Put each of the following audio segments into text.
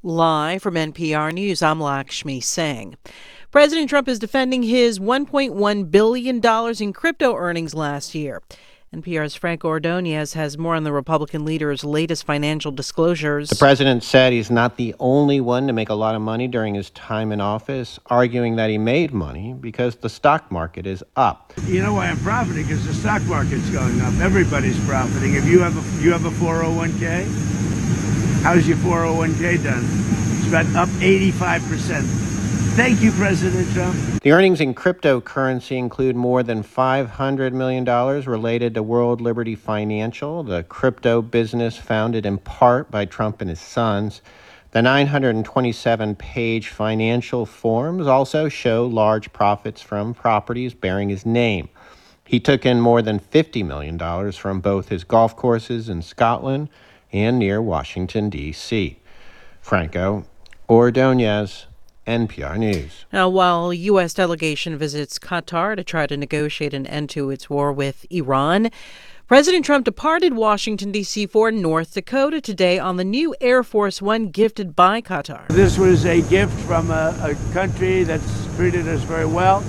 Live from NPR News, I'm Lakshmi Singh. President Trump is defending his $1.1 billion in crypto earnings last year. NPR's Frank Ordonez has more on the Republican leader's latest financial disclosures. The president said he's not the only one to make a lot of money during his time in office, arguing that he made money because the stock market is up. You know why I'm profiting? Because the stock market's going up. Everybody's profiting. If you have a 401k, how's your 401k done? It's about up 85%. Thank you, President Trump. The earnings in cryptocurrency include more than $500 million related to World Liberty Financial, the crypto business founded in part by Trump and his sons. The 927-page financial forms also show large profits from properties bearing his name. He took in more than $50 million from both his golf courses in Scotland and near Washington, D.C. Franco Ordonez, NPR News. Now, while U.S. delegation visits Qatar to try to negotiate an end to its war with Iran, President Trump departed Washington, D.C. for North Dakota today on the new Air Force One gifted by Qatar. This was a gift from a country that's treated us very well.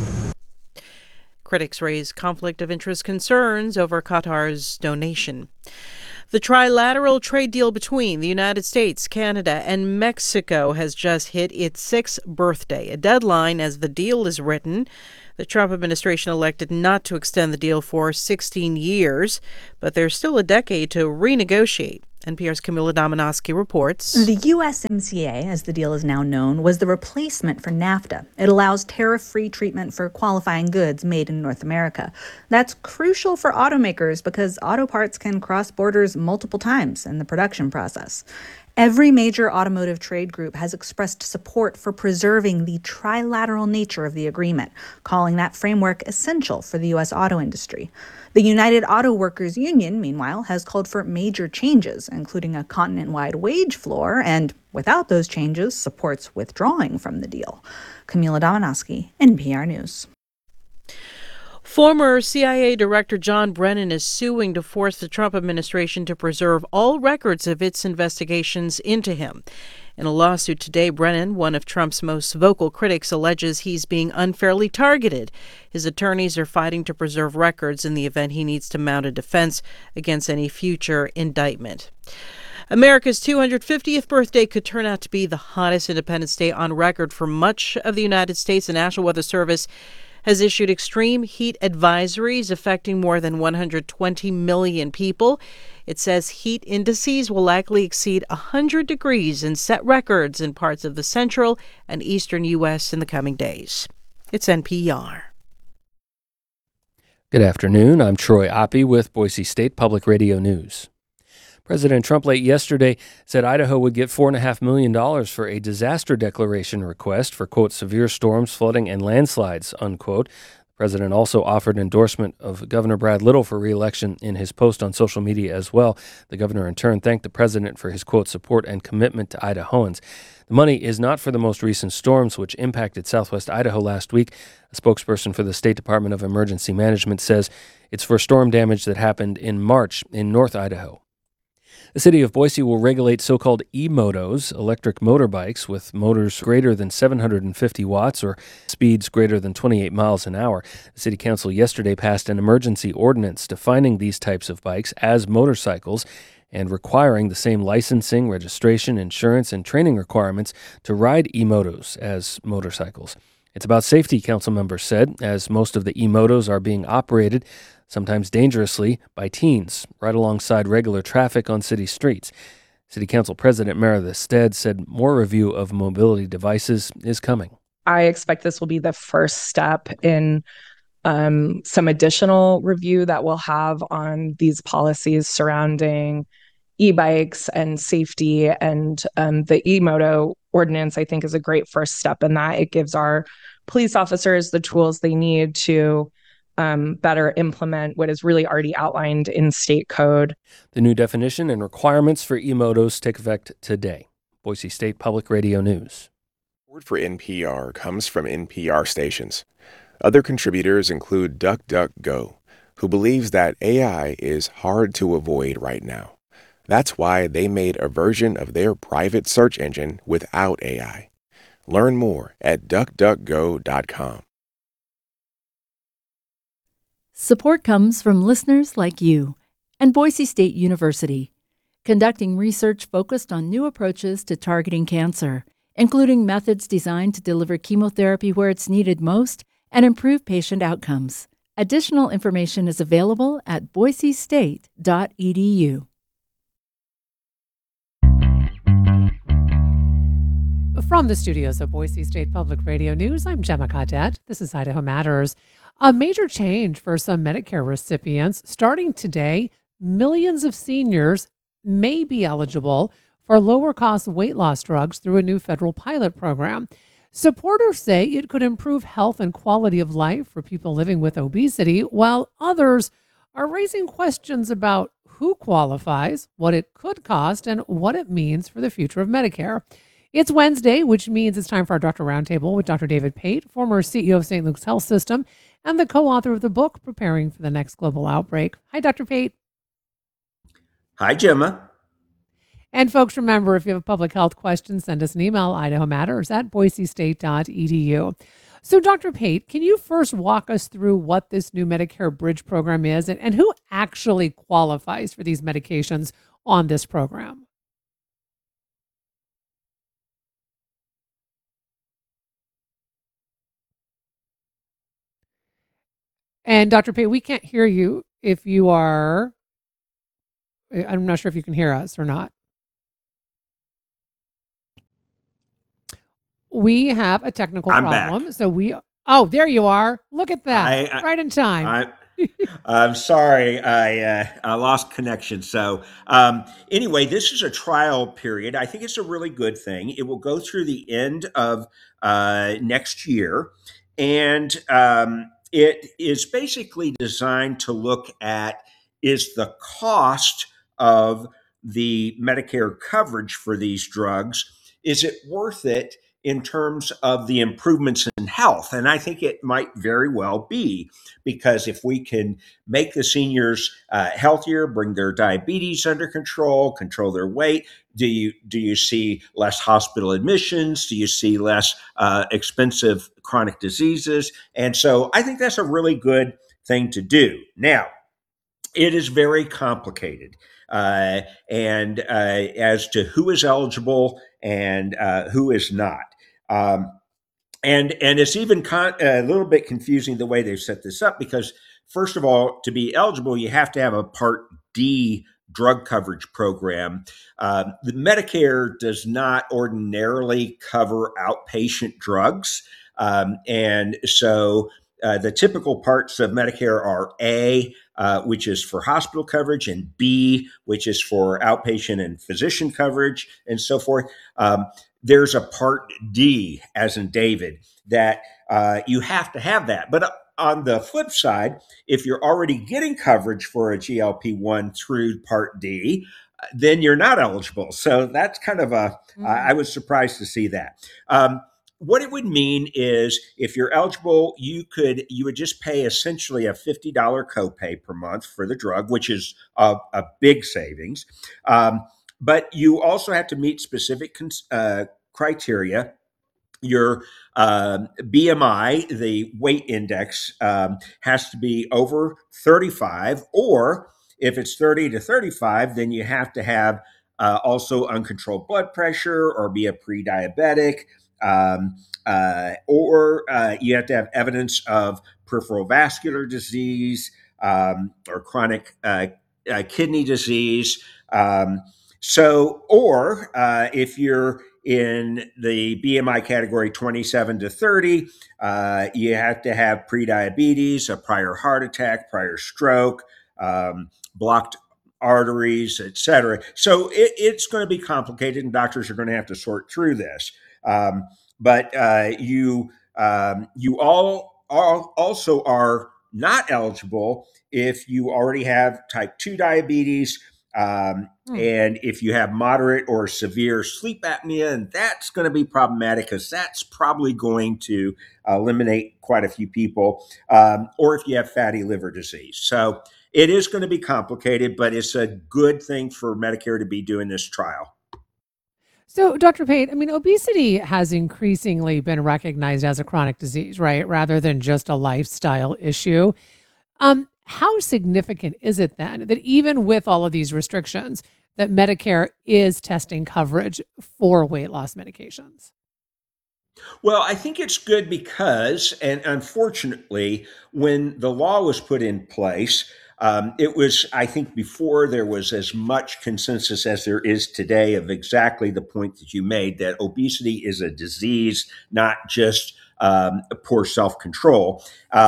Critics raise conflict of interest concerns over Qatar's donation. The trilateral trade deal between the United States, Canada, and Mexico has just hit its 6th birthday, a deadline as the deal is written. The Trump administration elected not to extend the deal for 16 years, but there's still a decade to renegotiate. NPR's Camila Domonoske reports. The USMCA, as the deal is now known, was the replacement for NAFTA. It allows tariff-free treatment for qualifying goods made in North America. That's crucial for automakers because auto parts can cross borders multiple times in the production process. Every major automotive trade group has expressed support for preserving the trilateral nature of the agreement, calling that framework essential for the U.S. auto industry. The United Auto Workers Union, meanwhile, has called for major changes, including a continent-wide wage floor, and without those changes, supports withdrawing from the deal. Camila Domonoske, NPR News. Former CIA Director John Brennan is suing to force the Trump administration to preserve all records of its investigations into him. In a lawsuit today, Brennan, one of Trump's most vocal critics, alleges he's being unfairly targeted. His attorneys are fighting to preserve records in the event he needs to mount a defense against any future indictment. America's 250th birthday could turn out to be the hottest Independence Day on record for much of the United States. The National Weather Service has issued extreme heat advisories affecting more than 120 million people. It says heat indices will likely exceed 100 degrees and set records in parts of the central and eastern U.S. in the coming days. It's NPR. Good afternoon. I'm Troy Oppie with Boise State Public Radio News. President Trump late yesterday said Idaho would get $4.5 million for a disaster declaration request for, quote, severe storms, flooding, and landslides, unquote. The president also offered endorsement of Governor Brad Little for re-election in his post on social media as well. The governor in turn thanked the president for his, quote, support and commitment to Idahoans. The money is not for the most recent storms, which impacted southwest Idaho last week. A spokesperson for the State Department of Emergency Management says it's for storm damage that happened in March in North Idaho. The city of Boise will regulate so-called e-motos, electric motorbikes with motors greater than 750 watts or speeds greater than 28 miles an hour. The city council yesterday passed an emergency ordinance defining these types of bikes as motorcycles and requiring the same licensing, registration, insurance, and training requirements to ride e-motos as motorcycles. It's about safety, council members said, as most of the e-motos are being operated sometimes dangerously, by teens, right alongside regular traffic on city streets. City Council President Meredith Stead said more review of mobility devices is coming. I expect this will be the first step in some additional review that we'll have on these policies surrounding e-bikes and safety. And the e-moto ordinance, I think, is a great first step in that. It gives our police officers the tools they need to better implement what is really already outlined in state code. The new definition and requirements for e-motos take effect today. Boise State Public Radio News. Support for NPR comes from NPR stations. Other contributors include DuckDuckGo, who believes that AI is hard to avoid right now. That's why they made a version of their private search engine without AI. Learn more at duckduckgo.com. Support comes from listeners like you and Boise State University, conducting research focused on new approaches to targeting cancer, including methods designed to deliver chemotherapy where it's needed most and improve patient outcomes. Additional information is available at boisestate.edu. From the studios of Boise State Public Radio News, I'm Gemma Caudette. This is Idaho Matters. A major change for some Medicare recipients. Starting today, millions of seniors may be eligible for lower-cost weight loss drugs through a new federal pilot program. Supporters say it could improve health and quality of life for people living with obesity, while others are raising questions about who qualifies, what it could cost, and what it means for the future of Medicare. It's Wednesday, which means it's time for our Doctor Roundtable with Dr. David Pate, former CEO of St. Luke's Health System and the co-author of the book, Preparing for the Next Global Outbreak. Hi, Dr. Pate. Hi, Gemma. And folks, remember, if you have a public health question, send us an email, idahomatters@boisestate.edu. So, Dr. Pate, can you first walk us through what this new Medicare Bridge program is and who actually qualifies for these medications on this program? And Dr. Pate, we can't hear you if you are, I'm not sure if you can hear us or not. We have a technical problem. Back. Oh, there you are. Look at that. Right in time. I'm sorry. I lost connection. So anyway, this is a trial period. I think it's a really good thing. It will go through the end of next year. And it is basically designed to look at, is the cost of the Medicare coverage for these drugs, is it worth it in terms of the improvements in health? And I think it might very well be, because if we can make the seniors healthier, bring their diabetes under control their weight, do you see less hospital admissions? Do you see less expensive chronic diseases? And so I think that's a really good thing to do. Now, it is very complicated. And as to who is eligible and who is not. And it's even a little bit confusing the way they've set this up, because first of all, to be eligible, you have to have a Part D drug coverage program. The Medicare does not ordinarily cover outpatient drugs. And so the typical parts of Medicare are A, which is for hospital coverage, and B, which is for outpatient and physician coverage, and so forth. There's a Part D, as in David, that you have to have that. But on the flip side, if you're already getting coverage for a GLP-1 through Part D, then you're not eligible. So that's kind of I was surprised to see that. What it would mean is, if you're eligible, you would just pay essentially a $50 copay per month for the drug, which is a big savings. But you also have to meet specific criteria. Your BMI, the weight index, has to be over 35, or if it's 30 to 35, then you have to have also uncontrolled blood pressure or be a pre-diabetic. Or you have to have evidence of peripheral vascular disease or chronic kidney disease. Or if you're in the BMI category 27 to 30, you have to have prediabetes, a prior heart attack, prior stroke, blocked arteries, et cetera. So it's going to be complicated, and doctors are going to have to sort through this. But you all also are not eligible if you already have type 2 diabetes, and if you have moderate or severe sleep apnea, and that's going to be problematic, because that's probably going to eliminate quite a few people, or if you have fatty liver disease. So it is going to be complicated, but it's a good thing for Medicare to be doing this trial. So, Dr. Pate, I mean, obesity has increasingly been recognized as a chronic disease, right? Rather than just a lifestyle issue. How significant is it then that even with all of these restrictions, that Medicare is testing coverage for weight loss medications? Well, I think it's good because, and unfortunately, when the law was put in place, it was, I think, before there was as much consensus as there is today of exactly the point that you made, that obesity is a disease, not just poor self control.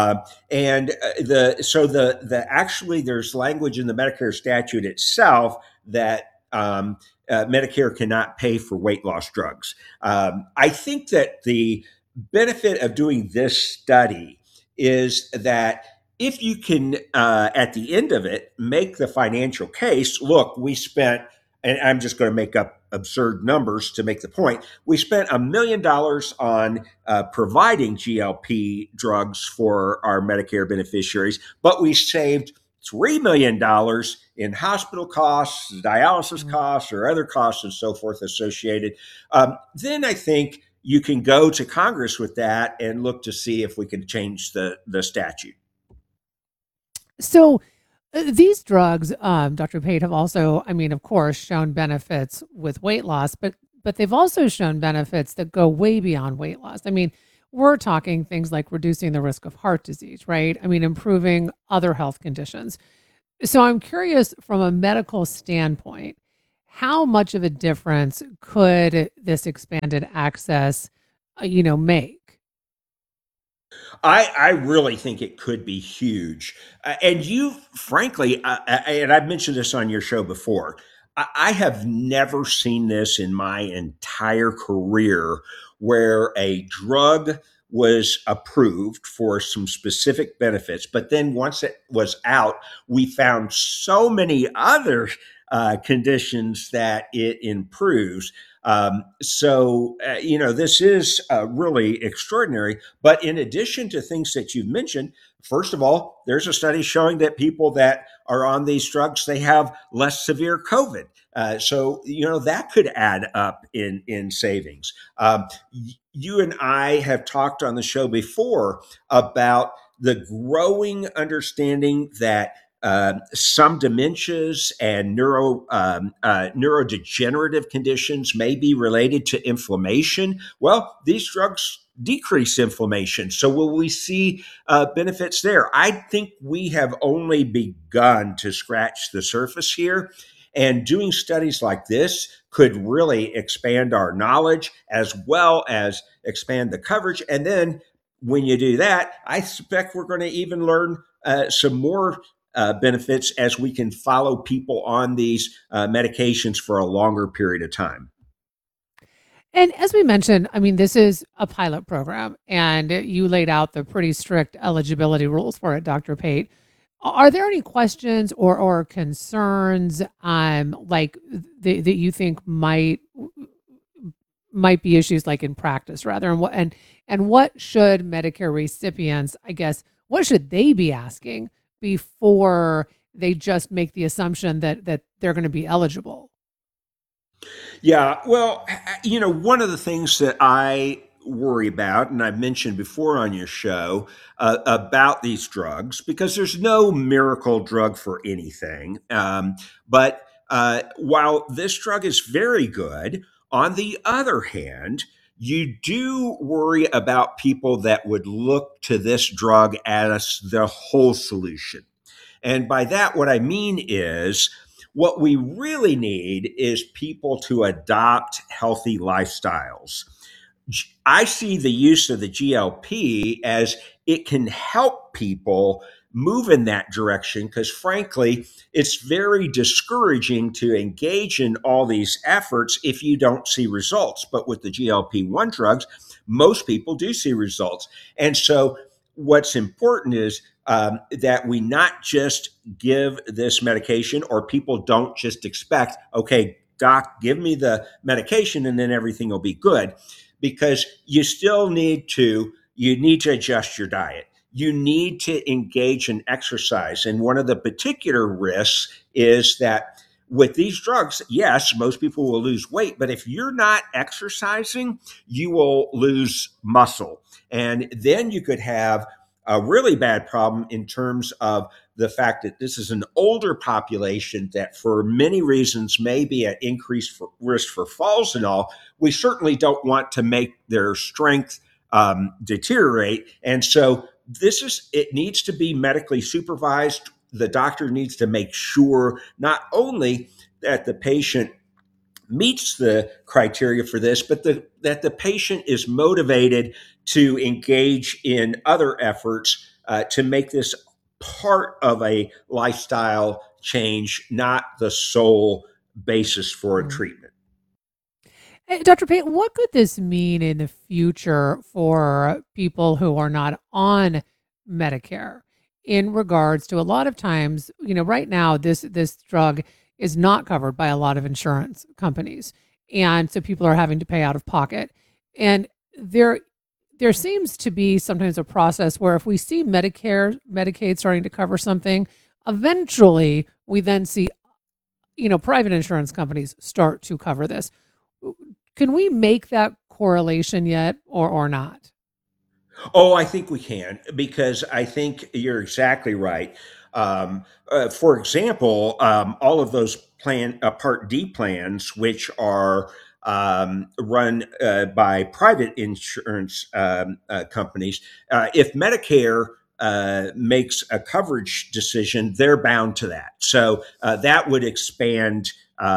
And the actually there's language in the Medicare statute itself that Medicare cannot pay for weight loss drugs. I think that the benefit of doing this study is that if you can, at the end of it, make the financial case, look, we spent, and I'm just going to make up absurd numbers to make the point, we spent $1 million on providing GLP drugs for our Medicare beneficiaries, but we saved $3 million in hospital costs, dialysis costs, or other costs and so forth associated. Then I think you can go to Congress with that and look to see if we can change the statute. So, these drugs, Dr. Pate, have also, I mean, of course, shown benefits with weight loss, but they've also shown benefits that go way beyond weight loss. I mean, we're talking things like reducing the risk of heart disease, right? I mean, improving other health conditions. So I'm curious from a medical standpoint, how much of a difference could this expanded access, make? I really think it could be huge. And you, frankly, and I've mentioned this on your show before, I have never seen this in my entire career where a drug was approved for some specific benefits, but then once it was out, we found so many other conditions that it improves. This is really extraordinary. But in addition to things that you've mentioned, first of all, there's a study showing that people that are on these drugs, they have less severe COVID. That could add up in savings. You and I have talked on the show before about the growing understanding that some dementias and neurodegenerative conditions may be related to inflammation. Well, these drugs decrease inflammation. So will we see benefits there? I think we have only begun to scratch the surface here. And doing studies like this could really expand our knowledge as well as expand the coverage. And then when you do that, I suspect we're going to even learn some more benefits as we can follow people on these medications for a longer period of time. And as we mentioned, I mean, this is a pilot program, and you laid out the pretty strict eligibility rules for it, Dr. Pate. Are there any questions or concerns, that you think might be issues like in practice, rather, and what should Medicare recipients, I guess, what should they be asking before they just make the assumption that they're going to be eligible? Yeah, well, one of the things that I worry about, and I've mentioned before on your show about these drugs, because there's no miracle drug for anything. But while this drug is very good, on the other hand, you do worry about people that would look to this drug as the whole solution. And by that, what I mean is, what we really need is people to adopt healthy lifestyles. I see the use of the GLP as it can help people move in that direction because, frankly, it's very discouraging to engage in all these efforts if you don't see results. But with the GLP-1 drugs, most people do see results. And so what's important is that we not just give this medication, or people don't just expect, okay, doc, give me the medication and then everything will be good, because you need to adjust your diet. you need to engage in exercise. And one of the particular risks is that with these drugs, yes, most people will lose weight, but if you're not exercising, you will lose muscle. And then you could have a really bad problem in terms of the fact that this is an older population that for many reasons may be at increased risk for falls and all. We certainly don't want to make their strength deteriorate. And so it needs to be medically supervised. The doctor needs to make sure not only that the patient meets the criteria for this, but that the patient is motivated to engage in other efforts to make this part of a lifestyle change, not the sole basis for a treatment. Hey, Dr. Pate, what could this mean in the future for people who are not on Medicare in regards to a lot of times, right now this drug is not covered by a lot of insurance companies. And so people are having to pay out of pocket. And there seems to be sometimes a process where if we see Medicaid starting to cover something, eventually we then see, private insurance companies start to cover this. Can we make that correlation yet or not? Oh, I think we can, because I think you're exactly right. For example, all of those Part D plans, which are run by private insurance companies, if Medicare makes a coverage decision, they're bound to that. So that would expand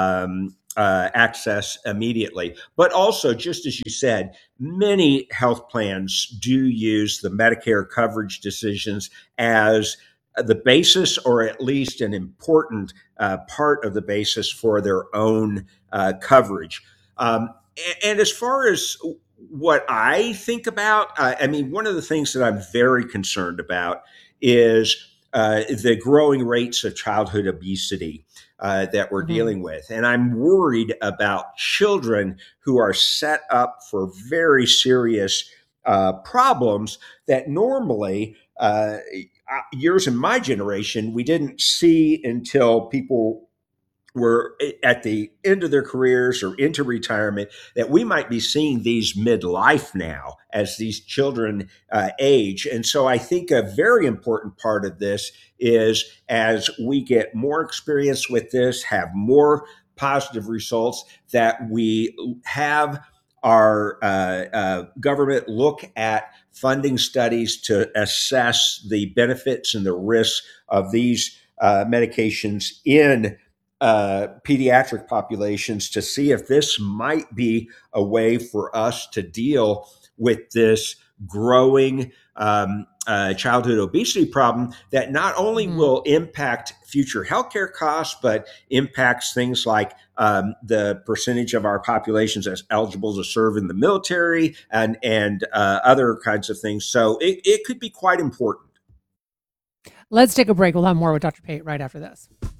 access immediately. But also, just as you said, many health plans do use the Medicare coverage decisions as the basis, or at least an important part of the basis for their own coverage. And as far as what I think about, one of the things that I'm very concerned about is the growing rates of childhood obesity that we're dealing with. And I'm worried about children who are set up for very serious problems that normally, years in my generation, we didn't see until people were at the end of their careers or into retirement, that we might be seeing these midlife now as these children age. And so I think a very important part of this is, as we get more experience with this, have more positive results, that we have our government look at funding studies to assess the benefits and the risks of these medications in pediatric populations, to see if this might be a way for us to deal with this growing childhood obesity problem that not only will impact future healthcare costs, but impacts things like the percentage of our populations that's eligible to serve in the military and other kinds of things. So it could be quite important. Let's take a break. We'll have more with Dr. Pate right after this.